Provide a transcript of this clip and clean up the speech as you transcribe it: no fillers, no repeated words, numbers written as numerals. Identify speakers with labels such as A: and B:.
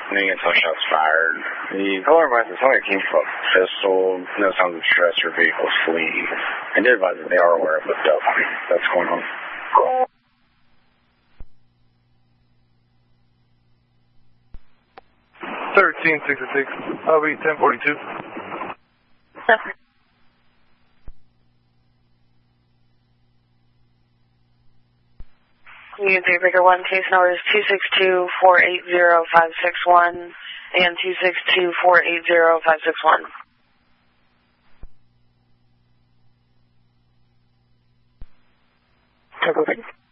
A: Any until shots fired. The caller advised that somebody came from a pistol. No sounds of stress or vehicle fleeing. I did advise that they are aware of the that's going on.
B: 1366. I'll be 1042.
C: Union Daybreaker 1, case number is 262-480-561 and 262-480-561.
D: Go ahead.